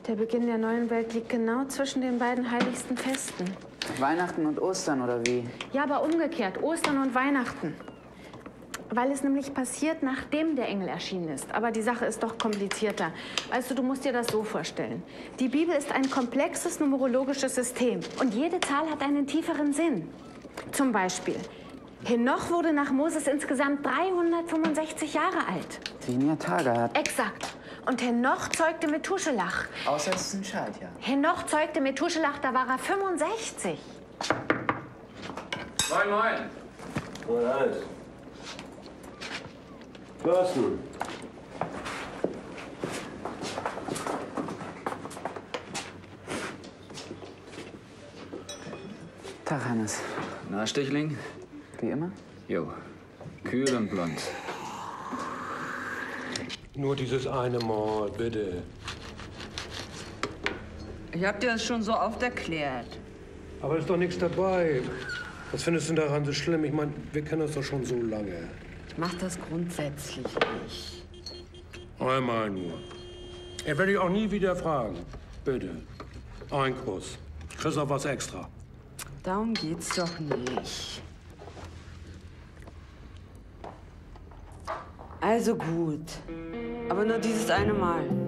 Der Beginn der neuen Welt liegt genau zwischen den beiden heiligsten Festen. Weihnachten und Ostern, oder wie? Ja, aber umgekehrt. Ostern und Weihnachten. Weil es nämlich passiert, nachdem der Engel erschienen ist. Aber die Sache ist doch komplizierter. Weißt du musst dir das so vorstellen. Die Bibel ist ein komplexes numerologisches System. Und jede Zahl hat einen tieferen Sinn. Zum Beispiel, Henoch wurde nach Moses insgesamt 365 Jahre alt. 7 Tage hat. Exakt. Und Henoch zeugte Methuselach. Außer es ist ein Scheit, ja. Henoch zeugte Methuselach, da war er 65. Moin, moin. Moin, alles. Thorsten. Tag, Hannes. Na, Stichling? Wie immer? Jo. Kühl und blond. Nur dieses eine Mal, bitte. Ich hab dir das schon so oft erklärt. Aber ist doch nichts dabei. Was findest du daran so schlimm? Ich meine, wir kennen uns doch schon so lange. Ich mach das grundsätzlich nicht. Einmal nur. Er werde ich auch nie wieder fragen. Bitte. Ein Kuss. Kriegst auch was extra. Darum geht's doch nicht. Also gut. Aber nur dieses eine Mal.